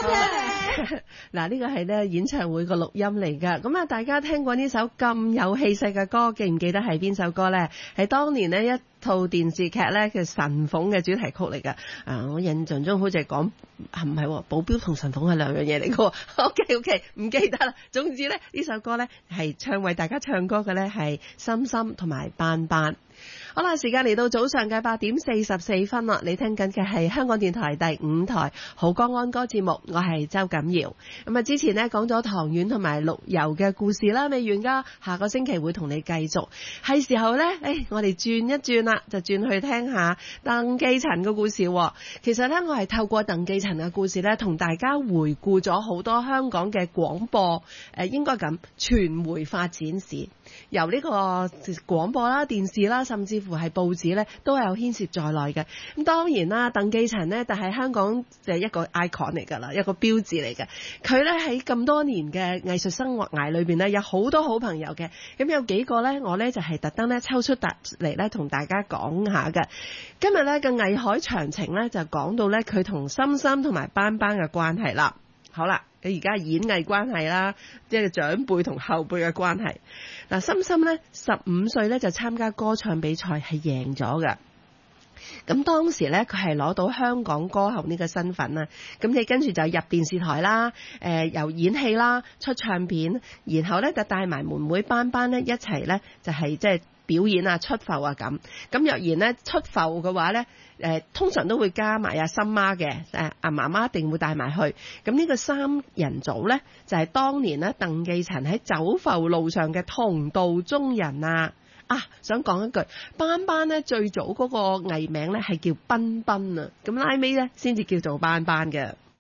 嗱，呢個係咧演唱會個錄音嚟㗎。咁啊，大家聽過呢首咁有氣勢嘅歌，記唔記得係邊首歌呢？係當年呢一套電視劇咧嘅神鳳嘅主題曲嚟㗎。我印象中好似係講唔係保鏢同神鳳係兩樣嘢嚟㗎。OK， 唔記得啦。總之咧，呢首歌咧係唱為大家唱歌嘅咧係心心同埋班班。好啦，時間嚟到早上嘅8:44啦，你聽緊嘅係香港電台第5台好歌安歌節目，我係周錦瑤。咁啊，之前呢講咗唐苑同埋陸游嘅故事啦，未完噶，下個星期會同你繼續。係時候呢，我哋轉一轉啦，就轉去聽下鄧寄塵嘅故事。其實呢，我係透過鄧寄塵嘅故事呢，同大家回顧咗好多香港嘅廣播，應該咁傳媒發展史，由呢個廣播啦、電視啦，甚至乎係報紙咧，都有牽涉在內嘅。咁當然啦，鄧寄塵呢，但係香港就係一個 icon 嚟㗎啦，一個標誌嚟嘅。佢咧喺咁多年嘅藝術生涯裏邊呢，有好多好朋友嘅。咁有幾個呢，我呢就係特登咧抽出嚟咧同大家講下嘅。今日呢嘅藝海長情呢，就講到咧佢同心心同埋班班嘅關係啦。好啦，你而家演藝關係啦，即係長輩同後輩嘅關係。嗱，心心咧15歲咧就參加歌唱比賽係贏咗嘅。咁當時咧佢係攞到香港歌后呢個身份啦。咁你跟住就入電視台啦，由演戲啦，出唱片，然後咧就帶埋妹妹班班咧一齊咧就係即係表演啊、出埠啊咁。咁若然咧出埠嘅話咧，通常都會加埋阿心媽嘅，阿媽媽一定會帶埋去。咁呢個3人組咧，就係當年咧鄧寄塵喺走埠路上嘅同道中人啊！想講一句，班班咧最早嗰個藝名咧係叫彬彬啊，咁拉尾咧先至叫做班班嘅。